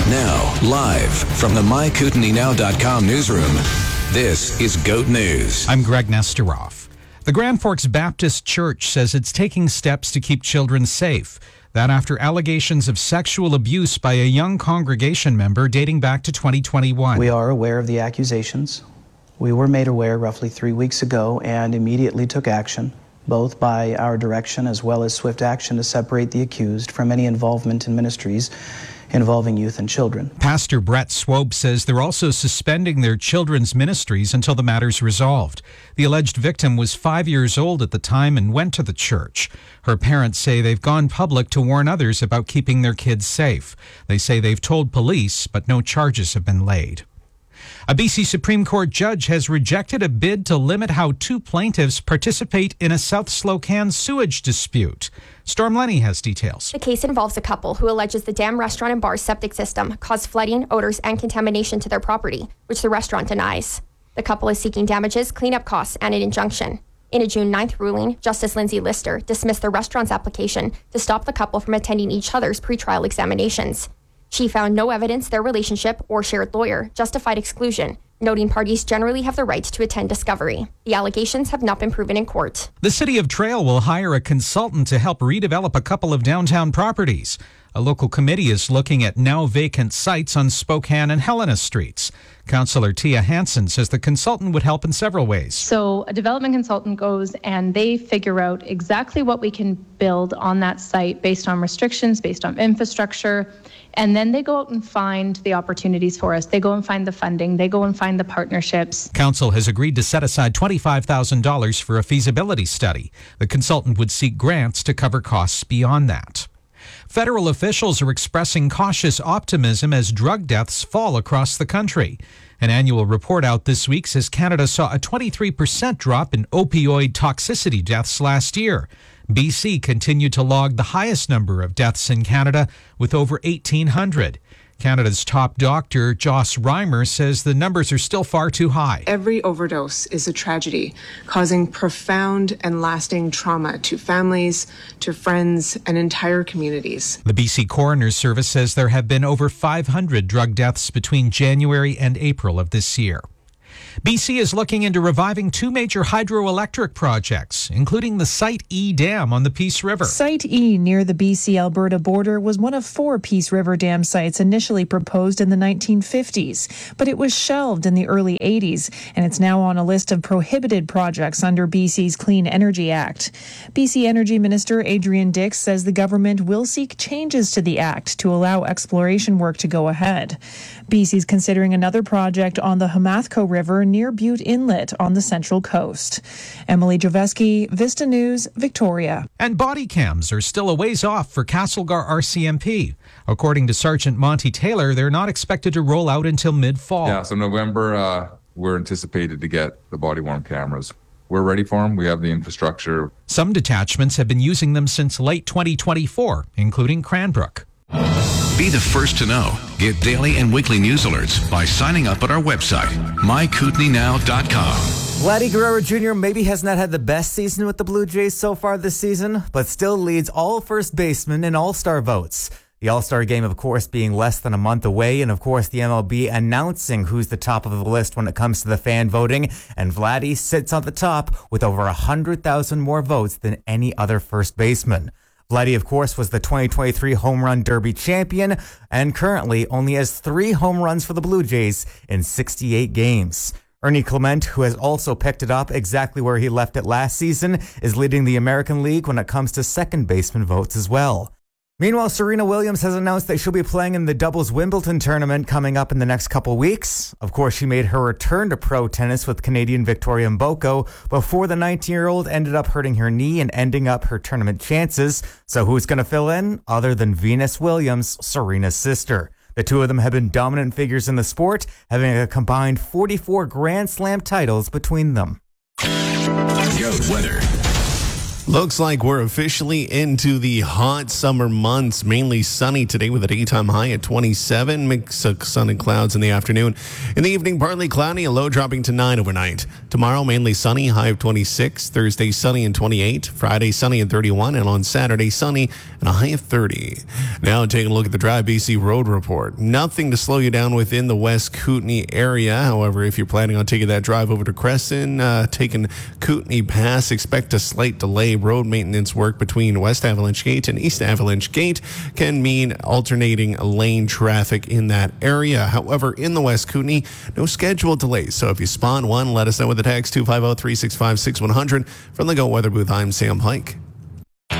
Now, live from the MyKootenays.com newsroom, this is GOAT News. I'm Greg Nesteroff. The Grand Forks Baptist Church says it's taking steps to keep children safe. That after allegations of sexual abuse by a young congregation member dating back to 2021. We are aware of the accusations. We were made aware roughly 3 weeks ago and immediately took action, both by our direction as well as swift action to separate the accused from any involvement in ministries involving youth and children. Pastor Brett Swope says they're also suspending their children's ministries until the matter's resolved. The alleged victim was 5 years old at the time and went to the church. Her parents say they've gone public to warn others about keeping their kids safe. They say they've told police, but no charges have been laid. A BC Supreme Court judge has rejected a bid to limit how two plaintiffs participate in a South Slocan sewage dispute. Storm Lenny has details. The case involves a couple who alleges the Dam Restaurant and Bar's septic system caused flooding, odors, and contamination to their property, which the restaurant denies. The couple is seeking damages, cleanup costs, and an injunction. In a June 9th ruling, Justice Lindsay Lister dismissed the restaurant's application to stop the couple from attending each other's pretrial examinations. She found no evidence their relationship or shared lawyer justified exclusion, noting parties generally have the right to attend discovery. The allegations have not been proven in court. The City of Trail will hire a consultant to help redevelop a couple of downtown properties. A local committee is looking at now vacant sites on Spokane and Helena Streets. Councillor Tia Hansen says the consultant would help in several ways. So a development consultant goes and they figure out exactly what we can build on that site based on restrictions, based on infrastructure. And then they go out and find the opportunities for us. They go and find the funding. They go and find the partnerships. Council has agreed to set aside $25,000 for a feasibility study. The consultant would seek grants to cover costs beyond that. Federal officials are expressing cautious optimism as drug deaths fall across the country. An annual report out this week says Canada saw a 23% drop in opioid toxicity deaths last year. BC continued to log the highest number of deaths in Canada with over 1,800. Canada's top doctor, Joss Reimer, says the numbers are still far too high. Every overdose is a tragedy, causing profound and lasting trauma to families, to friends, and entire communities. The BC Coroner's Service says there have been over 500 drug deaths between January and April of this year. BC is looking into reviving two major hydroelectric projects, including the Site E Dam on the Peace River. Site E near the BC-Alberta border was one of 4 Peace River Dam sites initially proposed in the 1950s, but it was shelved in the early 80s, and it's now on a list of prohibited projects under BC's Clean Energy Act. BC Energy Minister Adrian Dix says the government will seek changes to the act to allow exploration work to go ahead. BC's considering another project on the Hamathco River near Butte Inlet on the Central Coast. Emily Joveski, Vista News, Victoria. And body cams are still a ways off for Castlegar RCMP. According to Sergeant Monty Taylor, they're not expected to roll out until mid-fall. Yeah, so November, we're anticipated to get the body-worn cameras. We're ready for them. We have the infrastructure. Some detachments have been using them since late 2024, including Cranbrook. Be the first to know. Get daily and weekly news alerts by signing up at our website, MyKootenays.com. Vladdy Guerrero Jr. maybe has not had the best season with the Blue Jays so far this season, but still leads all first basemen in All-Star votes. The All-Star game, of course, being less than a month away, and of course the MLB announcing who's the top of the list when it comes to the fan voting, and Vladdy sits on the top with over 100,000 more votes than any other first baseman. Vladdy, of course, was the 2023 Home Run Derby champion and currently only has 3 home runs for the Blue Jays in 68 games. Ernie Clement, who has also picked it up exactly where he left it last season, is leading the American League when it comes to second baseman votes as well. Meanwhile, Serena Williams has announced that she'll be playing in the doubles Wimbledon tournament coming up in the next couple weeks. Of course, she made her return to pro tennis with Canadian Victoria Mboko before the 19-year-old ended up hurting her knee and ending up her tournament chances. So who's going to fill in other than Venus Williams, Serena's sister? The two of them have been dominant figures in the sport, having a combined 44 Grand Slam titles between them. Goat weather. Looks like we're officially into the hot summer months. Mainly sunny today with a daytime high at 27. Mix of sun and clouds in the afternoon. In the evening, partly cloudy, a low dropping to 9 overnight. Tomorrow, mainly sunny, high of 26. Thursday, sunny and 28. Friday, sunny and 31. And on Saturday, sunny and a high of 30. Now taking a look at the Drive BC Road Report. Nothing to slow you down within the West Kootenay area. However, if you're planning on taking that drive over to Crescent, taking Kootenay Pass, expect a slight delay. Road maintenance work between West Avalanche Gate and East Avalanche Gate can mean alternating lane traffic in that area. However, in the West Kootenay, no scheduled delays. So if you spawn one, let us know with the text 250-365-6100. From the Go Weather Booth, I'm Sam Pike.